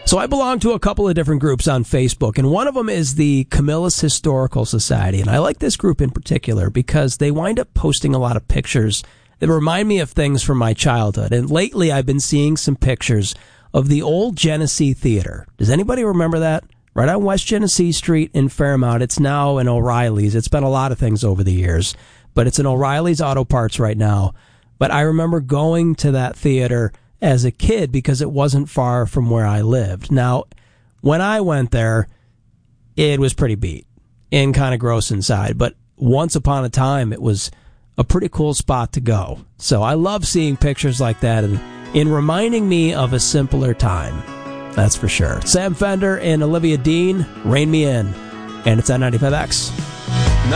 So I belong to a couple of different groups on Facebook, and one of them is the Camillus Historical Society. And I like this group in particular because they wind up posting a lot of pictures that remind me of things from my childhood. And lately I've been seeing some pictures of the old Genesee Theater. Does anybody remember that? Right on West Genesee Street in Fairmount. It's now an O'Reilly's. It's been a lot of things over the years, but it's an O'Reilly's Auto Parts right now. But I remember going to that theater as a kid because it wasn't far from where I lived. Now, when I went there, it was pretty beat and kind of gross inside. But once upon a time, it was a pretty cool spot to go. So I love seeing pictures like that and in reminding me of a simpler time. That's for sure. Sam Fender and Olivia Dean, Rein Me In. And it's on 95X.